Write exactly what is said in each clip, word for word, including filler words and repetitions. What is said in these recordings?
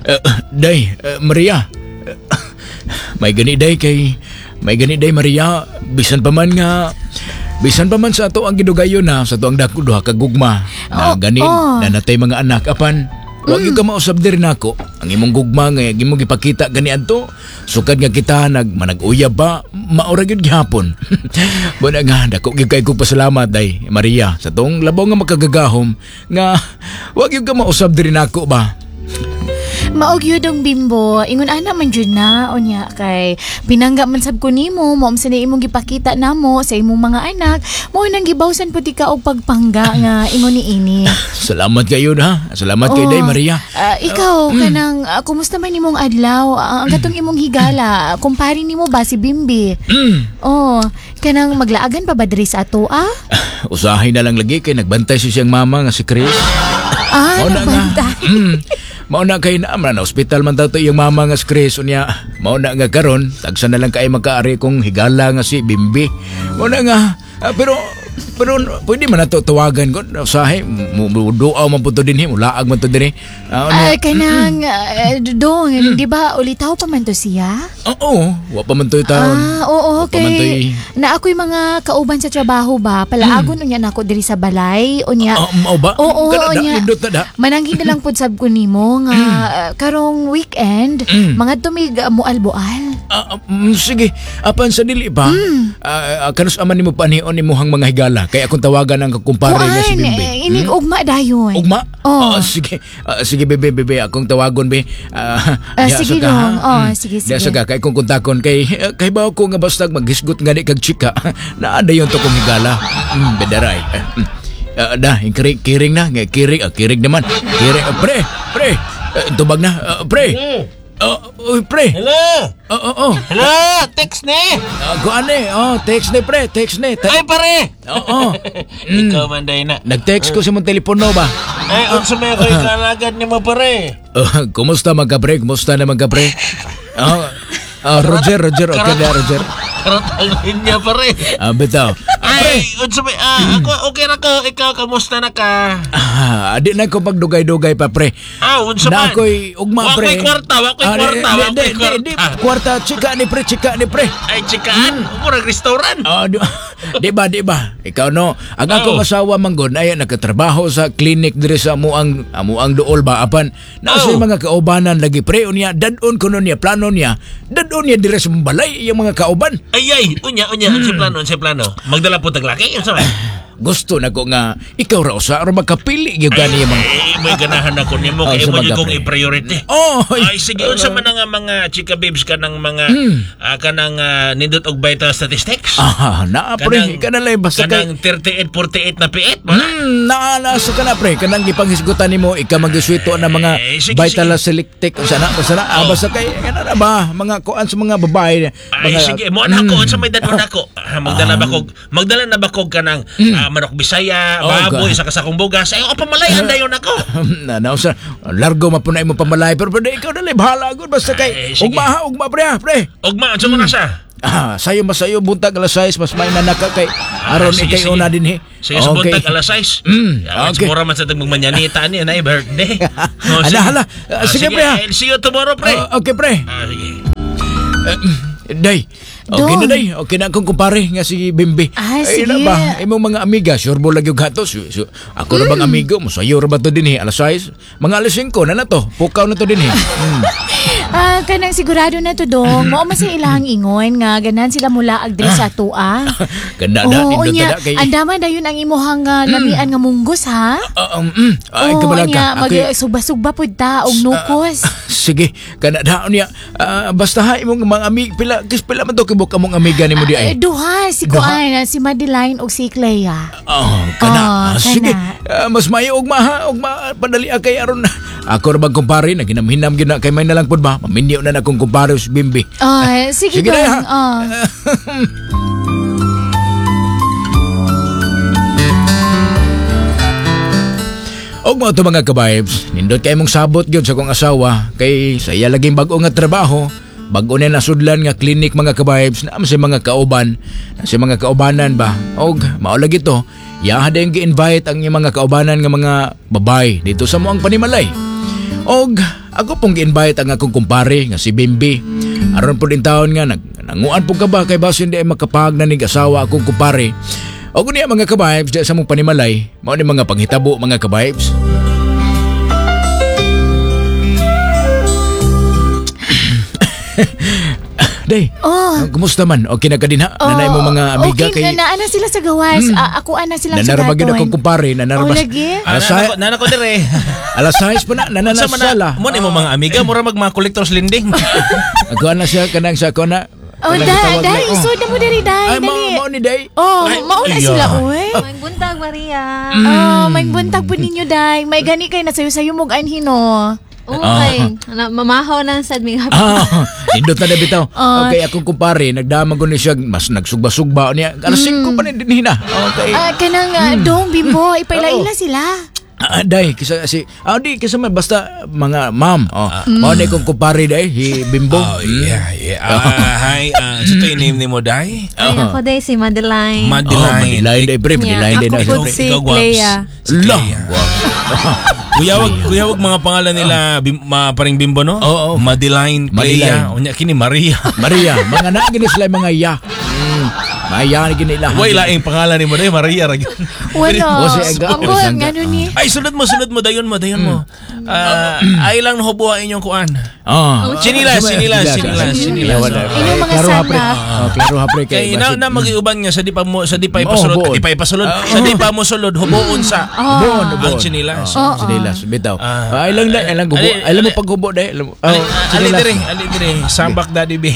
Uh, day, uh, Maria. Uh, may gani day kay may gani day Maria, bisan pa man nga bisan pa man sa ato ang gidugayon na sa ato ang dako duha ka gugma na Oh, gani oh. na natay mga anak apan wag mm. ka mausab diri nako ang imong gugma nga imong gipakita gani adto sukad nga kita nag manag-uyab ba maura gyud gihapon. Buna nga dako gyud kay ko pasalamat day Maria sa tong labaw nga makagagahom nga wag gyud ka mausab diri nako ba. Maog yun ang Bimbo. Ingon ana man jud na unya kay pinangga man sab ko nimo mo sa imong gipakita namo sa imong mga anak mo nang gibawsan puti ka og pagpangga nga ingon niini. Salamat kayo ha. Salamat kay day Maria. Uh, ikaw uh, kanang uh, kumusta man imong adlaw? Uh, ang gatong imong higala kumpare nimo ba si Bimbi? Mm. Oh, kanang maglaagan pa ba diri sa ato ah? Usahay na lang lagi kay nagbantay si siyang mama nga si Chris. Ah, nagbantay. Mm. Mao na kay naamra na ospital man daw to iyang mama nga si Chris unya. Mao na nga karon tagsa na lang kay makaari kong higala nga si Bimbi. Mao na nga ah, pero pero pwede man nato tawagan ko usahay muduaw man punto dinhi mulaag man to dinhi. Ay kanang uh, dong mm. di ba ulitaw pa man to siya? Oo, wa pa man to taon. Ah, oo okay. Na ako'y mga kauban sa trabaho ba palaagon mm. unya nako diri sa balay unya. Uh, mao ba? Oo, Kada unya. Mananghin na lang pud sab ko nimo nga uh, karong weekend mm. mga tumig uh, mual-bual. Uh, um, sige, apan sa dili ba? Mm. Uh, kanus aman nimo panihon nimuhang mga higala kay akong tawagan ang kumpare nga si Bimbi. Eh, inig hmm? ugma dayon. Ugma? Oh. Uh, sige. Uh, sige bebe bebe akong tawagon be. Uh, uh, sige dong. Oh, hmm. sige sige. Diya kay kung kontakon kay uh, kay bawo ko nga basta maghisgot nga di kag chika. Naa dayon to kong higala. Mm, bedaray. Uh, dah, kiring kiring na, nga kiring, uh, kiring naman. Kiring, uh, pre, pre. Uh, tubag na, uh, pre. Mm. Oh, uh, pre. Hello. Oh, oh, oh. Hello, text ni. Uh, kuan ni. Oh, text ni pre, text ni. Te- Ay pare. Oo. Oh, oh. mm. Ikaw man day na. Nag-text ko sa mong telepono ba? Ay, unsa may ako ikalagad ni mo pare? Uh, kumusta mga pre? Kumusta na mga pre? Oh, uh, Roger, Roger, okay na Roger. Karatangin niya pare. Ah, uh, bitaw. Ay, unsa may ah, ako okay ra ko. Ikaw kamusta na ka? Ah, adi na ko pagdugay-dugay pa pre. Ah, unsa man? Na ako'y ugma pre. Wako'y kwarta, wako'y kwarta, wako'y kwarta. Kwarta, chika ni pre, chika ni pre. Ay, chikaan? Hmm. Murag restaurant. Oh, di, di ba, di ba? Ikaw no, ang akong asawa manggon ay nakatrabaho sa clinic diri sa amuang amuang duol ba apan nasa oh. mga kaubanan lagi pre unya dadon kuno niya plano niya dadon niya diri sa balay yung mga kauban. Ay ay, unya unya hmm. unsa plano, unsa plano? Magdala po tag laki, unsa man? Gusto na ko nga ikaw raw sa aron makapili gyud gani mga ay, may ganahan ako nimo kay mo gyud kong i-priority. Oh, ay sige unsa man nga mga chika babes kanang mga hmm. uh, kanang uh, nindot og vital statistics? Ah, na pre kanang lay basta kanang thirty-eight forty-eight na piit mo. Hmm, na na sa kana pre kanang gipanghisgutan nimo ika magiswito na mga eh, sige, vital selectic unsa na basta na oh. basta kay kana na ba mga kuan sa mga babae ay mga, sige mo anak ko unsa may dadon nako magdala ba kog magdala na ba kog kanang mm. uh, manok Bisaya, oh, baboy, sa kasakong bugas. Ay, o pamalayan dayon ako. Na, na, sa largo mapunay mo pamalay. Pero pwede ikaw na lang, bahala agad. Basta kay, ugma ha, ugma pre ha, pre. Ugma, anso mo na siya? Ah, sayo mas sayo, buntag alas sais, mas may nanaka kay aron ah, ikay una din he. Sige, sa okay. Buntag alas sais. Mm, okay. Siguro man sa tagmang manyanita niya na birthday. Oh, hala, hala. Uh, sige, sige, pre ha. See you tomorrow, pre. Uh, okay, pre. Ah, sige. Uh, day. Okay na day. Okay na akong kumpare nga si Bimbi. Ah, sige. Ay na ba? Imong mga amiga, sure mo lagi yung gatos. So, ako mm. na bang amigo? Masayo ra ba to din eh? Alas sais? Mga alas singko na na to. Pukaw na to din eh. Mm. Ah, kanang sigurado na to dong. Mo man sa ilang ingon nga ganan sila mula agdri sa tua. Ganda na oh, nindot na kay. Andama dayon ang imuhang uh, lamian mm. nga munggos ha. Uh, um, mm. Ay oh, kabalag ka. Mag suba-suba pud ta og nukos. Uh, sige, kana daon niya. Uh, basta ha imong mga amig pila kis pila man to kibok among amiga nimo di ay. Uh, duha si Kuan, si Madeline og si Clea. Oh, kana. Oh, uh, sige. Uh, mas mayo og maha og ma padali kay aron ako ra bang kumpare na ginamhinam gina kay may nalang pud ba. Maminyo na na akong kumpare si Bimbi. Oh, sige, sige dong. Oh. Og mo ito mga kabibes, nindot kay mong sabot yun sa kong asawa kay saya laging bago nga trabaho, bago na nasudlan nga klinik mga kabibes na sa mga kauban, na sa mga kaubanan ba. Og maulag ito, yaha din gi-invite ang mga kaubanan nga mga babay dito sa moang panimalay. Og ako pong gi-invite ang akong kumpare nga si Bimbi. Aron po din taon nga nag nanguan po ka ba kay baso hindi ay makapahag na ning asawa akong kumpare. O kunya mga ka-vibes, di sa mong panimalay, mao ni mga panghitabo mga ka-vibes. Day, Oh. kumusta man? Okay na ka din ha? Oh, Nanay mo mga amiga okay, kay... na naana sila sa gawas. Ah, ako ana sila sa Nanarabagin gaton. akong kumpare, nanarabas. Oh, lagi? Ah, Alas, nana ko, nana ko dire. alas sais pa na, Sa nananasala. mana, mo ni mo mga amiga, mura mag mga collectors lending. Ako na siya, kanang sa ako na. Oh, Kanang dai, gitawag dai, na, oh. isod na mo diri, dai. Ay, mao dali. mao ni Day. Oh, Ay, mauna iya. sila, oy. May buntag, Maria. Oh, may buntag po ninyo, dai. May gani kay na sayo-sayo mong anhino. Okay. Na, mamahaw na sa admin. Ah, nindot na na bitaw. Ah. Okay, akong kumpare, nagdamag ko ni siya, mas nagsugba-sugba niya. Alas singko pa ni din hina. Okay. Ah, kanang uh, dong bimbo, ipailaila Oo. sila. Ah, day, kisa si, ah, di, kisa man, basta mga ma'am. Oh, mao ni kong kumpare day, hi Bimbo. Oh, yeah, yeah. Ah, hi, ah, uh, ito yung name ni mo, Day? Ay, ako day si Madeline. Oh, Madeline. Madilain day, pre, Madilain day. Ako na. po Ikaw- si ikaw, Guaps. Clea. Si La, Clea. wow. Kuyawag, kuyawag mga pangalan nila, bim, ma, paring Bimbo, no? Oo. Madeline, Madeline. Clea, unya kini Maria. Maria, mga na, gini sila mga ya. Mm, mga ya, gini lang. Way laing pangalan ni mo, Day, Maria. Rag. Wala. O, si Ega- Ang o, si Ega. nga nun ni. Ay, sunod mo, sunod mo, dayon mo, dayon mo. Ah, ay lang nahubuha inyong kuan. Ah. Sinilas, sinilas, sinilas, sinilas. Wala. Inyong mga Klaro ha, pre. salak. Oh, klaro ha, pre. Kay na, na mag-iuban nga sa di pa mo sa di pa Oo, ipasulod, buon. di pa ipasulod, sa di pa mo sulod hubuon sa Bon, ang sinilas. Oh, sinilas, bitaw. Ah. Ay lang day, ay lang gubo. Ali- Ay lang mo paggubo day. Alam mo. Ali, Oh, ali sinilas. dire, ali dire, sambak daddy be.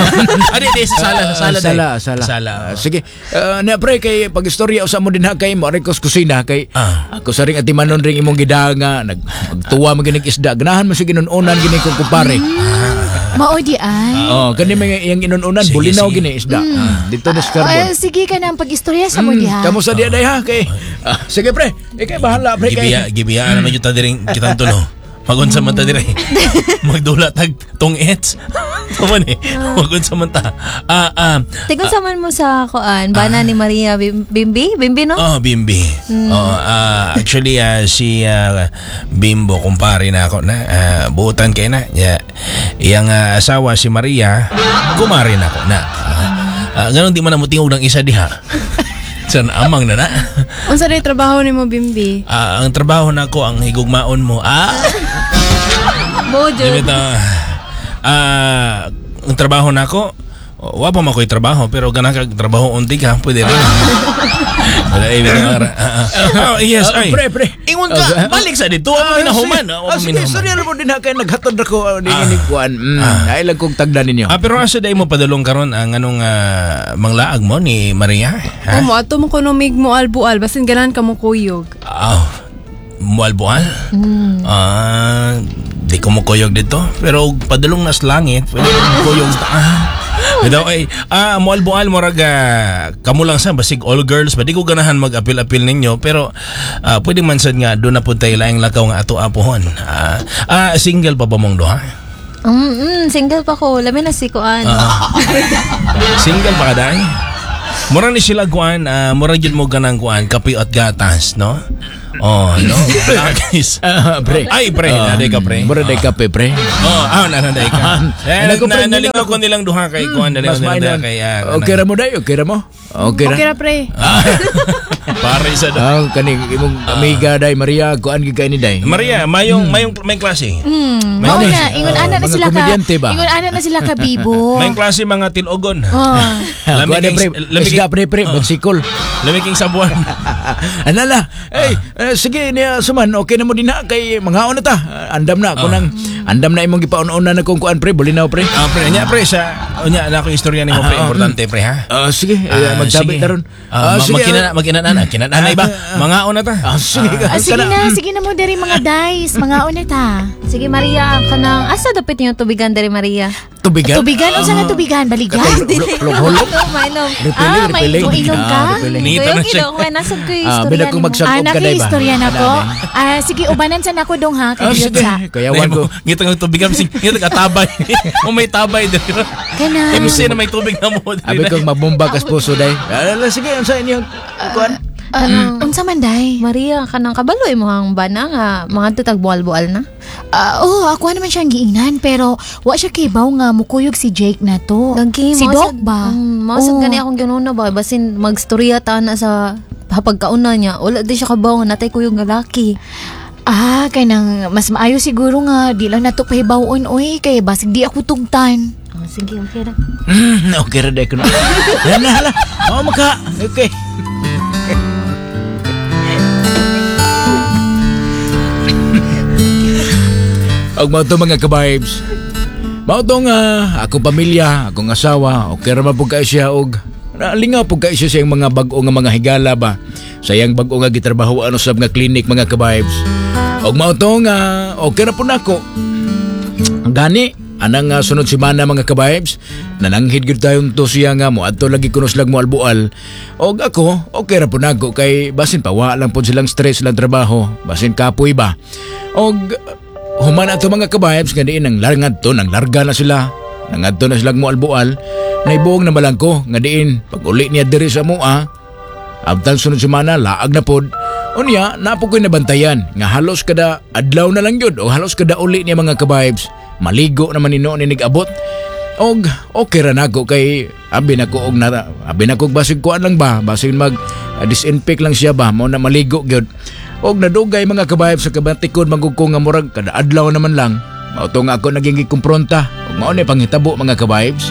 Ali dire sa sala, sa sala. Ah, sala, sala. Sala. Ah, sige. Uh, na pre kay pag-istorya usa mo din ha kay Maricos kusina kay Ah. ako sa ring atimanon ring imong gidanga nag magtuwa mo ginig isda. Ganahan mo sa ginununan gini kong kumpare. Mao di ay. Oh, kani mga iyang inununan Sige, bulinaw sige. gini isda. Ah, dito na sa Ay, carbon. sige ka na ang pag-istorya sa mo diha. Kamu sa dia day ha kay. Ah, sige pre. Ikay bahala pre kay. Gibiya, gibiya naman yung tadiring kitang tulo. Magunsa man ta dire. Magdula tag tong ets. Tuman eh. Magunsa man ta. Ah, ah. Tingnan sa man mo sa kuan, bana ni Maria Bim- Bimbi? Bimbi, no? Oh, Bimbi. Oh, ah, actually ah, si ah, Bimbo kumpare na ako na ah, buutan kay na. Yeah. Iyang ah, asawa si Maria, kumare na ako na. Ah, ah, ganun di man mo tingog ng isa diha. San amang na na. Unsa day trabaho nimo Bimbi? Ah, ang trabaho na ko ang higugmaon mo. Ah, Bojo. di ba ah, ang trabaho na ko. Wa pa man ko'y trabaho pero ganang kag trabaho unti ka pwede rin. Wala ay binara. Oh, yes, Ah, ay. pre, pre. Ingon Okay. ka, balik sa dito. Ako minahuman. sige. Ako Ah, sige, minahuman. sorry mo din ha kay naghatod ako ni ini kuan. Mm, ay lang kong tagdan ninyo. Ah, pero asa day mo padulong karon ang anong ah, manglaag mo ni Maria? Ha? Amo ato mo kuno mig mo albual basin ganan ka mo kuyog. Ah, mualbual? Ah, di ko mo kuyog dito. Pero padulong nas langit, pwede ko kuyog ta. Ito ay, ah, mualbual mo raga kamo lang sa basig all girls ba di ko ganahan mag-apil-apil ninyo pero ah, pwede man sad nga doon na pud tayo laing lakaw nga ato apohon. Ah, ah, single pa ba mong duha? Mm, mm, single pa ko. Lamin na si kuan. Single pa ka dahil? Mura ni sila kuan, uh, mura yun mo ganang kuan, kape at gatas, no? Oh, no? Guys. Ah, pre. Ay, pre, naday ka, pre. Mura day kape pre. Oh, ah, nanaday ka. Eh, Ano ko, pre, na, nalingaw ako. ko nilang duha kay kuan, nalingaw Mas nilang duha mainon. kay... ah, Okay ra mo day, okay ra mo. Okay ra. Okay ra pre. Pare sa do. Ah, kani imong amiga day Maria kuan gid kay ni day. Maria, mayong, mayong, may klase. Hmm, mao Ano eh? na, ingon Oh, ana na mga sila ka. komedyante ba? Ingon ana na sila ka bibo. May klase mga tilogon. Oh. Kuan Lamig pre. ang- lamig- Isda pre pre, bagsikol. Lamig ang sabuan. Anala. Hey, eh, sige niya suman okay na mo din ha kay mga na ta. Ah, Andam na ako nang andam na imong gipaon-una na kung kuan pre, bulinaw pre. Ah, pre, nya pre, sa... Nya, na ako istorya ni mo, pre, Ah, ah, importante, pre, ha? Ah, sige, eh, Ah, magsabi sige. na ron. Ah, ma- magkinana, magkinana, kinanana ba? Mga una ta. Ah, sige ka. Ah, sige na, sige na mo diri mga dice, mga una ta. Sige Maria, kanang asa dapat niyo tubigan dari Maria? Tubigan. Tubigan unsa nga tubigan baligan? Hulog. Ito, mainom. Repeling, Ah, may repeling. inom ka? Ah, repeling. Nito Kuya, na siya. kilo, kuya, nasad ko yung Ah, istorya bida kong ni mo. magsak- Ah, Sakop ka, day ba? naki-istorya na ko. Ano, Ah, sige, ubanan sa nako dong ha, Ah, kay sige. sa. Kaya wan ko. Ngito ng tubig kami, ngito ng atabay. O may tabay dito. Kana. M C na may tubig na mo. Abi kong mabomba kas puso day. Ala sige, unsa inyo kuan? Ah, unsa man day? Maria, kanang kabaloy mo hang bana nga mga tutag bual-bual na. Ah, oh, ako naman siyang giingnan pero wa siya kibaw nga mukuyog si Jake na to. Gagi, si Doc mausag- ba? Mm, mausag Oo. gani akong ginuna ba basin magstorya ta na sa hapagkauna niya. Wala di siya kabaw nga natay kuyog nga laki. Ah, kay nang mas maayo siguro nga di lang nato pahibawon oy kay basig di ako tugtan. Ah, sige, okay ra. Hmm, okay ra day ko na. Hala, hala. Oh, maka. Okay. Og mao to mga ka-vibes. Mao to nga akong pamilya, akong asawa, okay ra man pud kay siya og lingaw pud kay siya sa iyang mga bag-o nga mga higala ba. Sayang bag-o nga gitrabahoan usab nga clinic mga ka-vibes. Og mao to nga okay ra pud nako. Gani anang nga sunod semana mga ka-vibes, nananghid gyud tayon to siya nga mo adto lagi kuno silang mo albual. Og ako okay ra pud nako kay basin pa wa lang pud silang stress lang trabaho, basin kapoy ba. Og human ato mga ka-vibes nga diin ang larngad to, nang larga na sila. Nangadto na silang mo albual. Naibuong na malangko nga diin pag uli niya diri sa mua. Abtan sunod semana laag na pod. Unya napo ko'y nabantayan nga halos kada adlaw na lang yun o halos kada uli niya mga ka-vibes. Maligo naman nino ni nag-abot. Og okay ra nako kay abi nako og na abi nako basig kuan lang ba, basig mag uh, disinfect lang siya ba, mao na maligo gyud. Og nadugay mga ka-vibes sa kabatikod magugko nga murag kada adlaw naman lang. Mao to nga ako naging gikumpronta og mao ni panghitabo mga ka-vibes.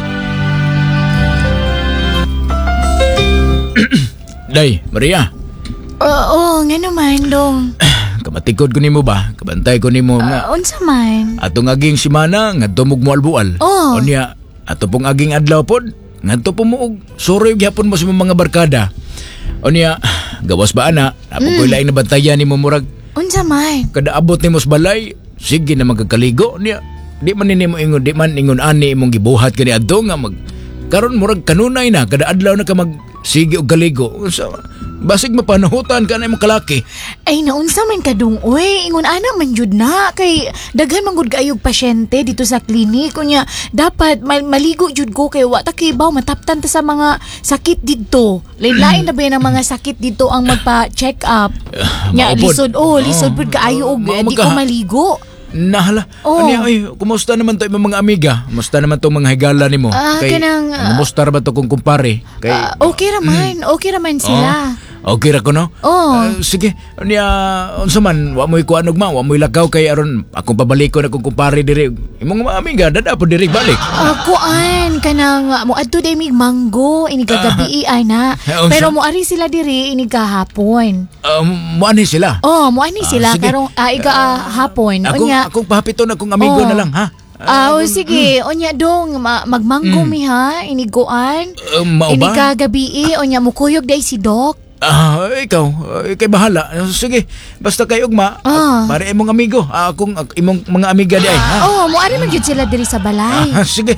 Day, Maria. Oo, nga naman dong. Kamatikod ko nimo ba? Kabantay ko nimo nga. Ah, unsa man? Atong aging simana ngadto mo mualbual. Oh. Unya ato pong aging adlaw pod ngadto po mo og suroy gyapon mo sa mga barkada. Unya gawas ba ana? Apo ko laing nabantayan nimo murag Unsa man? kada abot nimo sa balay, sige na magkakaligo niya. Di man nimo ingon, di man ingon ani imong gibuhat kani adto nga mag karon murag kanunay na kada adlaw na ka mag sige og kaligo. Unsa basig mapanahutan ka na imong kalaki. Ay naunsa man ka dong oy, ingon ana man jud na kay daghan man gud kaayog pasyente dito sa klinik unya dapat mal- maligo jud ko kay wa ta kibaw mataptan ta sa mga sakit didto. Lain-lain na ba yan ang mga sakit dito ang magpa-check up. Nya maupod. lisod oh, lisod pud kaayo og Ma- di magka- ko maligo. Nahala. Oh. Ano ay, kumusta naman to imong mga amiga? Kumusta naman to mga higala nimo? Ah, kanang, ah, kumusta ra ba to kung kumpare? Kay Ah, okay raman, okay raman sila. Oh, okay ra ko no? Oh. Ah, sige. Unya unsa man wa mo'y kuan og ma, wa mo'y lakaw kay aron akong pabalikon akong kumpare diri. Imong mga amiga dada po diri balik. Ah, kuan kanang mo adto day mig manggo ini kagabi ana. Ah, unsa? Pero mo ari sila diri ini kahapon. Um, mo ani sila. Oh, mo ani sila sige. karong ah, iga ah, hapon. Akong Unya. akong pahapiton akong amigo Oh. na lang ha. Ah, oh, sige. Unya dong ma- magmanggo mi ha iniguan. Uh, mao Ini ba? kagabi unya mo kuyog day si Doc. Ah, ikaw, uh, kay bahala. Sige, basta kay ugma. Ah. Para imong amigo, ah, akong ak- imong mga amiga di ay ha. Oh, mo ari man jud sila diri sa balay. Ah, sige.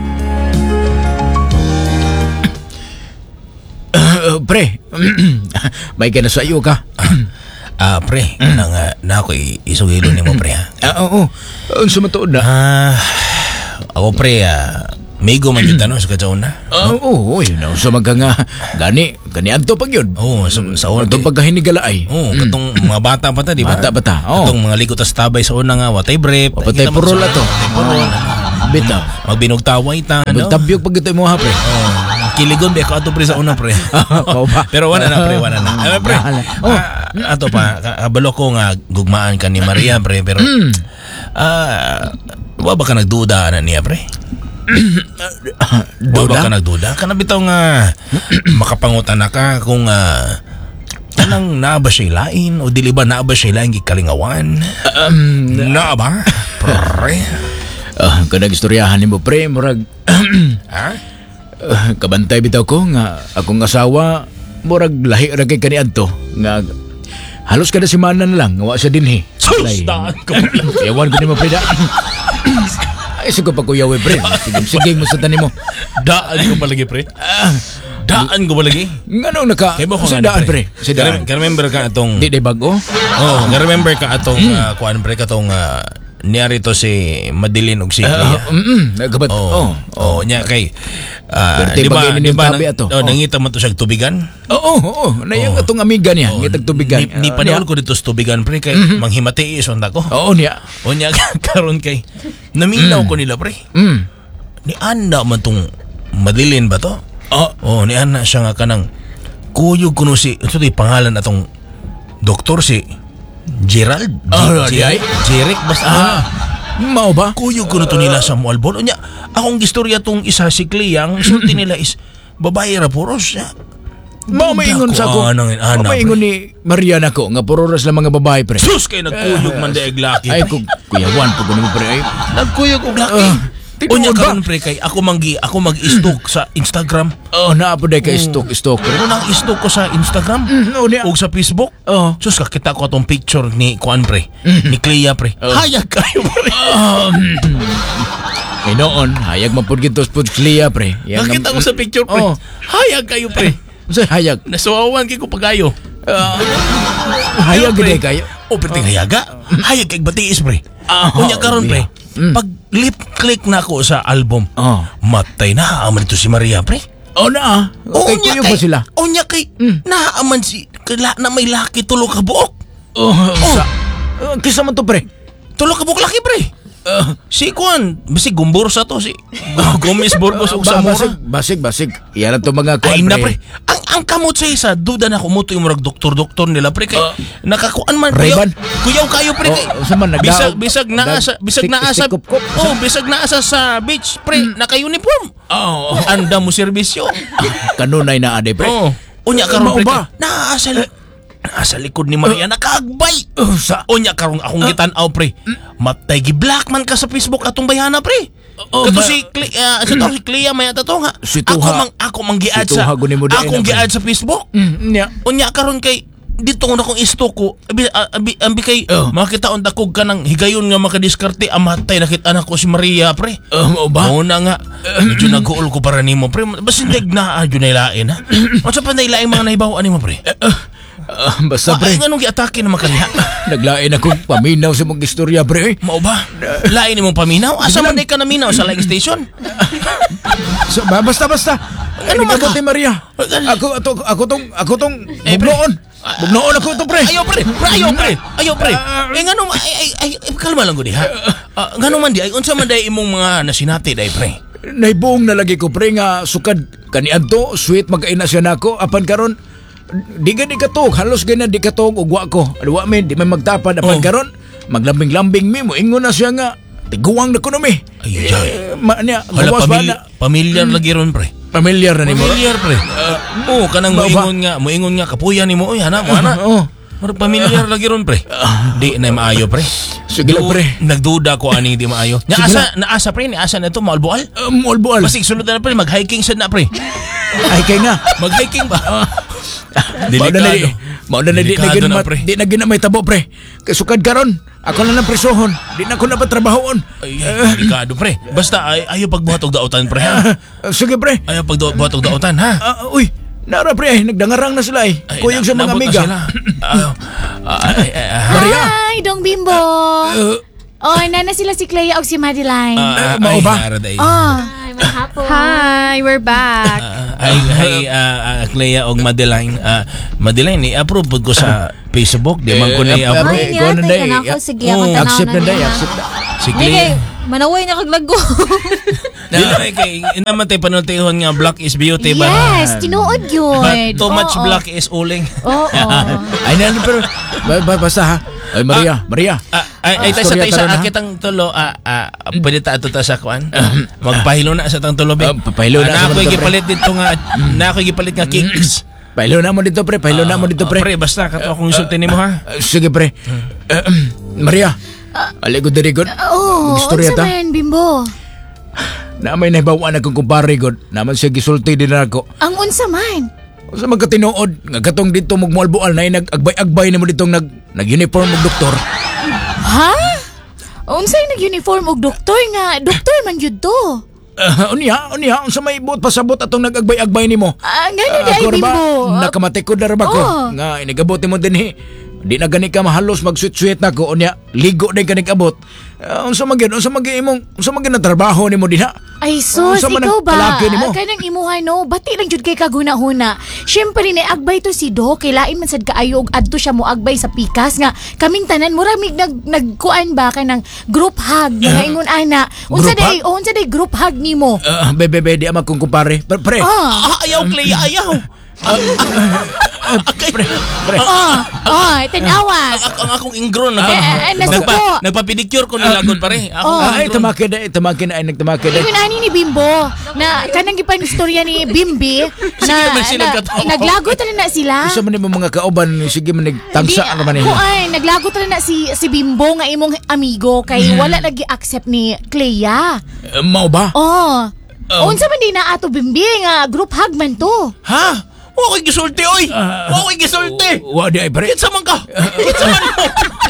Uh, pre, may ka na sa iyo ka. Ah, pre, na nga na ako isugilo nimo pre ha. Ah, oo. Unsa man tuod na? Ah, ako pre, ah, migo man jud tanong sa kadsaon na. Ah, oo, yun na. Unsa man ka nga gani, gani adto pag yun. Oo, sa sa una. Adto pagkahinigala ay. Oo, katong mga bata pa ta, di ba? Bata bata. Oo. Katong mga likot sa tabay sa una nga, watay brep. Patay Kita mo purol sa- ato. watay purol. Bitaw. Magbinugtaway ta, no? Tabyog pag ito mo ha, pre. Oh, kiligon ba ako ato pre sa una pre. Oo ba? Pero wala na pre, wala na. Eh, pre. Oh. ah, ato pa, ka- kabalo ko nga gugmaan ka ni Maria pre, pero ah, wa ba ka nagduda na niya pre? Wa ba ka nagduda? Kana bitaw nga makapangutan na ka kung ah, tanang naa ba siya lain o dili ba naa ba siya lain gikalingawan? Um, Naa ba? Pre. ah, kanang istoryahan nimo pre, murag Ha? ah, kabantay bitaw ko nga akong asawa murag lahi ra kay kaniadto nga halos kada semana na lang nga wa siya dinhi. Sus, daan ko pala. Ewan ko nimo pre da. Ay sigo pa kuya we pre. Sige, sige mo sa tanim mo. Daan ko palagi pre. Daan ko palagi. Ngano naka Kaya mo ko sa nga, daan pre. Sa daan. Ka remember ka atong Di day bago. Oh, nga remember ka atong uh, kuan pre katong uh, niyari to si Madeline og si Uh, Clea. mm, nagabat. Oh, Oh. oh, nya kay ah, Perti di ba bagay di ni ba tabi na- ato. oh, Oh. nangita man to sa tubigan? Oo, oo. Nayang atong amiga niya, ngitag tubigan. Ni, ni Ah, panahon niya. ko dito sa tubigan pre kay manghimati is ko. Oo niya. O nya karon kay naminaw ko nila pre. Mm. Ni anda man tong Madeline ba to? Oh. Oh, ni ana siya nga kanang kuyog kuno si ito di pangalan atong doktor si Gerald. G- Ah, di ay? Jeric, Jeric basta. Ah. Mao ba? Kuyog kuno to nila sa Mualbon. Unya, akong gistorya tong isa si Clea, ang sulti nila is babae ra puros siya. Mao maingon sa ko. Anang ana. Mao maingon ni Mariana ko nga puro ras lang mga babae pre. Sus kay nagkuyog man daig laki. Ay ko kuyawan po kuno mo pre ay. Nagkuyog og laki. Ah, tinuod Unya ba? karon pre kay ako manggi ako mag-stalk sa Instagram. Oh, naa po day kay stalk stalk pre. Pero nang stalk ko sa Instagram Mm, oo niya. o sa Facebook. Oh. Sus kakita ko atong picture ni Kuan pre, ni Clea pre. Hayag kayo pre. Kay noon, hayag man pud gitos pud Clea pre. Yan Nakita ang- ko sa picture pre. Oh. Hayag kayo pre. Sa hayag. Nasuwawan kay ko pagayo. Ah, hayag Pero, pre, gid kayo. O perti hayaga. Hayag kay batiis pre. Ah, Unya karon pre. Mm. Pag lip click na ako sa album, Oh. matay na aman ito si Maria pre. Oh na. Okay, kuyog ba sila? Unya kay Mm. naaman si kala na may laki tulo ka buok. Oh, sa. Uh, kisa man to pre. Tulo ka buok laki pre. Uh, Si Kuan, basi gumbor sa to si Gomez Burgos ug ba, Zamora. basig, basig, basig. Yan to mga Ay kuan na pre. Ang ang kamot sa isa, duda na kumuto yung murag doktor-doktor nila pre kay Uh, nakakuan man Ray-Ban? Kuyaw kayo pre. Oh, kay, sa man, nagdaog- bisag bisag naa nag- sa bisag stick- naa sa stick up cup. Oh, bisag naa sa sa beach pre, naka-uniform. Oh, Anda mo serbisyo. kanunay na ade pre. Oh. Unya karon Mao pre. ba? kay, Naa sa li- naa sa likod ni Maria nakaagbay. Oh, sa. Unya karon akong gitan-aw pre. Matay gi black man ka sa Facebook atong bayana pre. Oh, Kato ma- si Cle, uh, sa to si Clea may ato nga. Si Ako Tuha. mang ako mang giad Si sa. Tuha, gunin mo din Akong na, pre. giad sa Facebook. Mm, nya. Unya karon kay dito ko na kong istok ko. Abi ah, abi, abi kay Oh. makita on dakog ka ng higayon nga makadiskarte amatay nakita na ko si Maria pre. Oh, mao ba? Oo na nga. Medyo nag-uol ko para nimo pre. Basta hindi na adyo na ilain ha. Unsa pa na ilain mga nahibawan nimo pre? Ah, basta Ay pre. nganong giatake na makaliha. Naglain ako paminaw sa mong istorya pre. Mao ba? Lain nimong paminaw? Asa man day ka naminaw sa laing station? So, ba, basta basta. Ano Ano man ka? mabuti Maria? Ako ato ako tong ako tong Eh, pre. bugnoon. Bugnoon ako to pre. Ayaw pre, pre, ayaw pre, ayaw pre. Eh ngano ma- ay ay ay ay, kalma lang gudi ha. Ah, ngano man di ay unsa man day imong mga nasinati day pre? Naibuong na lagi ko pre nga sukad kaniadto sweet magkaina siya nako apan karon di gani katog halos ganyan di katog ugwa ko adwa mi di may magtapad Oh. apan karon maglambing-lambing mi mo ingon na siya nga tiguang na kuno mi. Ay, ay. Eh, ma niya Hala gawas ba pamilya, na pamilyar lagi ron pre. pamilyar na nimo. Pamilyar pre. Oo, kanang Ba- ba- moingon nga, moingon nga kapuya nimo oy ana mo ana. Oo. Murag pamilyar lagi ron pre. Di na maayo pre. Sige lang, Du- pre. Nagduda ko ani di maayo. Nya Sige asa naasa pre ni asa na to maalbual. Uh, Mulbual. Basig sulod na pre mag-hiking sad na pre. Ay kay nga. Mag-hiking ba? Mao na na di. Delikado. Mao na na di na Delikado gid na, mat- pre. di na gid na may tabo pre. Kay sukad karon. Ako na lang presohon. Di na ko na patrabahon. Ay, ay, delikado pre. Basta ay, ayo pagbuhat og daotan pre ha. Uh, sige pre. Ayaw pagbuhat og daotan ha. Ah, uy, nara pre, ay, nagdangarang na sila eh. Ay, Kuyog na- sa mga nabot na amiga. sila. Ayaw. Ay, ay, ay, Maria. Hi, Dong Bimbo. Uh, Oh, nana sila si Clea o si Madeline. ah, mao ay, ba? ara day. oh. Ay, may hapon. Hi, we're back. Ah, ay, ay, ah, ah, Clea og Madeline. Ah, Madeline, i-approve po ko sa Facebook. Di man ko na Eh, i-approve. Ay, ikaw na, yatay day. ka na ako. Sige, Oh, ako tanaw accept na day, niya. accept na. Si Hindi kay, Clea. manaway niya kaglago. Di na kay, naman tayo panultihon nga black is beauty ba? Yes, tinuod yun. But too much Oo. black is uling. Oo. Ay, na, pero, ba, ba, basta ha. Ay, Maria, Maria. Ah, ay, ay, tayo sa Istorya tayo sa taron, ha? akitang tulo, ah, ah, pwede ta ato ta sa kuan. Magpahilo na sa tang tulo, be. Ah, papahilo na Ah, sa na ako mga to, pre. gipalit dito nga, na ako gipalit nga kicks. Pahilo na mo dito pre, pahilo na mo dito Ah, pre. pre, basta kato akong insultin nimo ha. Ah, sige pre. Eh, Maria, aligod diri god. Oo, Istorya unsa ta. man, Bimbo? Na may nahibawaan akong kumpare god. Naman siya gisulti din ako. Ang unsa man? Sa magkatinuod, nga katong dito magmualbual na nag-agbay-agbay na mo ditong nag, nag-uniform og doktor. Ha? Unsay nag-uniform og doktor nga? Doktor man yun to. Uh, unya, unya, unsa may buot pasabot atong nag-agbay-agbay nimo. Ah, gano'n Ah, di ay, ako ra ba, Bimbo. Ah, nakamatikod na ra ba ko? Oo. Nga, inigabot mo din eh. di na gani ka mahalos mag-sweet-sweet na ko, unya, ligo na ka abot. Uh, unsa man gyud, unsa man gyud imong, unsa man gyud na trabaho nimo diha? Ay sus, Unsa man ikaw ang ba? kalaki nimo? Kanang imuhay no, bati lang jud kay kaguna-huna. Syempre ni agbay to si Do, kay lain man sad kaayo og adto siya mo agbay sa pikas nga. Kaming tanan muramig nag nagkuan ba kanang group hug nga ingon ana. Unsa Group day, oh, unsa day group hug nimo? Uh, bebe, bebe, di ama kong kumpare. Pre, pre. Ah, Ah, ayaw, Clay, ayaw. pre, pre. oh, oh, tanawa. Ak- ang akong ingron. Eh, eh, nasuko. Nagpa, nagpa-pedicure ko nilagod pare. Ako, Oh. Ay, tamake na, tamake na, ay nagtamake na. Ingon ani ni Bimbo na kanang gipan istorya ni Bimbi Sige na, man sila na katawa. naglago tala na sila. Unsa man nimo mga kauban, sige man nagtagsa Di- ra man nila. Kuan, naglago tala na si si Bimbo nga imong amigo kay wala lagi accept ni Clea. Uh, mao ba? Oh. Unsa man di na ato Bimbi nga group hug man to. Ha? Wa ko'y gisulti, oy! Wa ko'y gisulti! Wa di ay pre. Kitsa man ka! Kitsa man mo!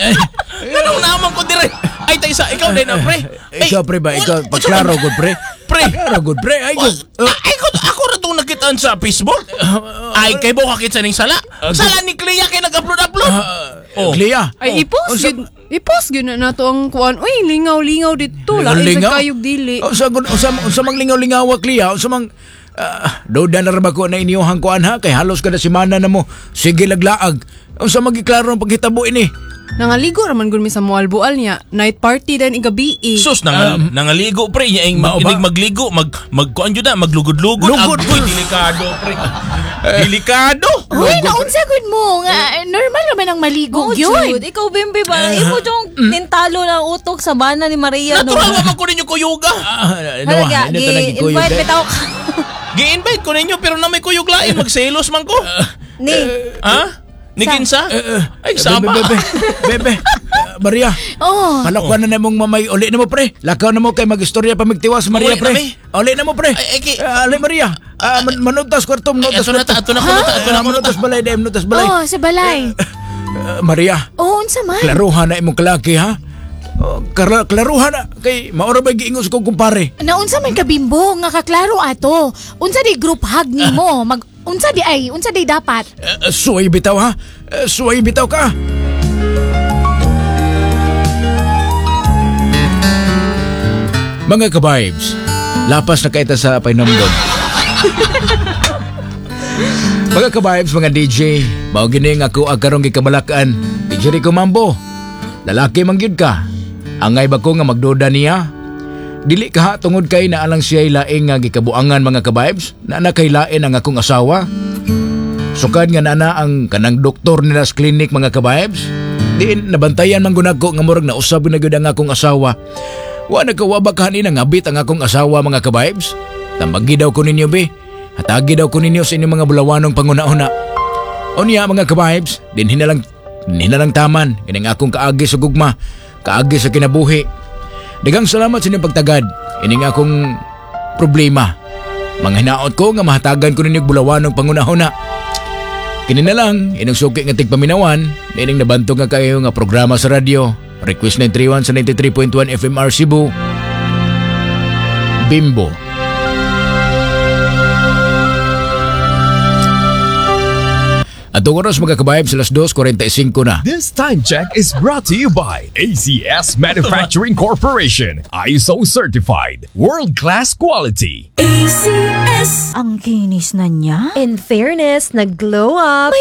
Anong naman ko dire? Ay, Taysa, ikaw din na, pre! Ay, Ikaw pre ba? Ikaw wala- pagklaro gud pre. Pre! Klaro gud pre. Ay Wa- gud. Uh, Ay, ko, ako na itong nakitaan sa Facebook. Ay, kay Bo kakit sa ning sala. Sala ni Clea kay nag-upload-upload. Oh. Clea. Ay, i-post Unsa- yun. I-post yun na nato ang kuan. Uy, lingaw-lingaw dito. Lain Lingaw? sa kayog dili. Unsa gud unsa unsa mang lingaw-lingaw Clea? Unsa mang uh, do na ra ba ko na iniyuhang kuan ha kay halos kada semana na mo. Sige laglaag. Unsa magiklaro ang paghitabo ini? Nangaligo raman gud mi sa mualbual niya. Night party din igabi. eh. Sus, nangal, nangaligo, pre. Niya yung mao mag, ba? inig magligo. Mag, magkuan yun na, maglugod-lugod. Lugod, Agoy, pre. delikado, pre. Delikado. Uy, naunsa gud mo nga normal naman ang maligo Oh, yun. Jude, ikaw, Bimbi, ba? Imo yung tintalo ng utok sa bana ni Maria, no? Natural naman ko ninyo kuyuga. Ah, Halaga, ano to naging kuyog, gi-invite eh? bitaw ka. Gi-invite ko ninyo, pero na may kuyog lain. Magselos man ko. Ni, Ha? Ni Kinsa? Ay, Bebe, sama. bebe, bebe. Uh, Maria, Oh. palakwan na namong mamay. Uli na mo, pre. Lakaw na mo kay mag-istorya pa magtiwas, Maria, Uli na, pre. may. Uli na mo, pre. Ay, ay, ki- Ah, Ali, Maria. Ah, man manutas kwarto, Ay, manutas ato na ta, ato na ko na ta, ato na ko na ta. Manutas balay, dahil manutas balay. Oh, sa balay. Ah, Maria, Oh, unsa man? klaruhan na imong kalaki, ha? Oh, klar- klaruhan na. Kay, maura ba giingos ko kumpare? Naunsa man ka Bimbo nga kaklaro ato. Unsa di group hug nimo? Mag unsa di ay, unsa di dapat? Uh, suway bitaw, ha? Uh, suway bitaw ka. Mga ka-vibes, lapas na kaita sa painamdom. Mga ka-vibes, mga D J, mao gini nga ako agkarong gikamalakan. D J Rico Mambo, lalaki man gyud ka. Angay ba ko nga magduda niya? Dili ka ha tungod kay na alang siya'y laing nga gikabuangan mga ka-vibes, na nakay lain ang akong asawa. Sukad nga nana ang kanang doktor nila sa klinik mga ka-vibes. Diin nabantayan man gunag ko nga murag na usab na gyud ang akong asawa. Wa nagkawaba kanin ang abit ang akong asawa mga ka-vibes. Tambagi daw ko ninyo be. Hatagi daw ko ninyo sa inyong mga bulawanong panguna-una. Unya mga ka-vibes, din hinalang hinalang taman ining akong kaagi sa gugma, kaagi sa kinabuhi. Daghang salamat sa inyong pagtagad ining akong problema. Mga hinaot ko nga mahatagan ko ninyo bulawanong panguna-una. Kini na lang, inong suki nga tigpaminawan, ining nabantog nga kayo nga programa sa radyo. Request nine three one sa ninety-three point one F M R Cebu. Bimbo. At oras mga kabayab sa alas dos forty-five na. This time check is brought to you by A C S Manufacturing Corporation. I S O certified. World-class quality. Ang kinis na niya. in fairness, nag-glow up.